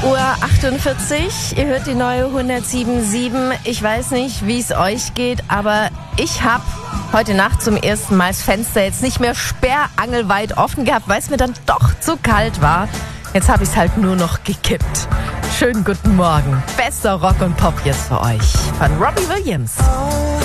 8:48 Uhr, ihr hört die neue 107.7. Ich weiß nicht, wie es euch geht, aber ich habe heute Nacht zum ersten Mal das Fenster jetzt nicht mehr sperrangelweit offen gehabt, weil es mir dann doch zu kalt war. Jetzt habe ich es halt nur noch gekippt. Schönen guten Morgen. Bester Rock und Pop jetzt für euch von Robbie Williams.